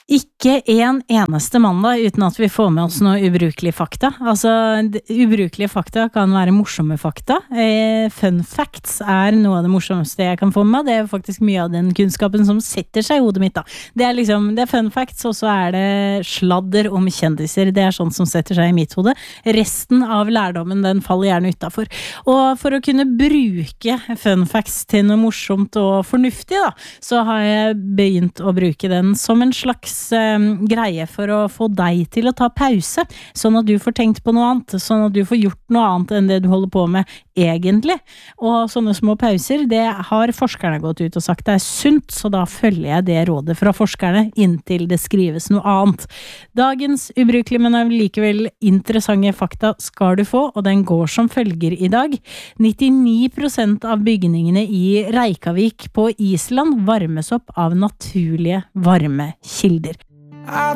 Ikke en eneste mandag uten at vi får med oss noe ubrukelig fakta. Altså, ubrukelige fakta kan være morsomme fakta. Fun facts noe av det morsomste jeg kan få med. Det faktisk mye av den kunnskapen som setter seg i hodet mitt da. Det er fun facts, og så det sladder om kjendiser. Det sånt som setter seg i mitt hode. Resten av lærdommen, den faller gjerne utenfor. Og for å kunne bruke fun facts til noe morsomt og fornuftig da, så har jeg begynt å bruke den som en slags greie for å få deg til å ta pause, sånn at du får tenkt på noe annet, sånn at du får gjort noe annet enn det du holder på med egentlig. Og sånne små pauser, det har forskerne gått ut og sagt det sunt, så da følger jeg det rådet fra forskerne inntil det skrives noe annet. Dagens ubrukelige, men likevel interessante fakta skal du få, og den går som følger i dag. 99% av bygningene i Reykjavik på Island varmes opp av naturlige varmekilder.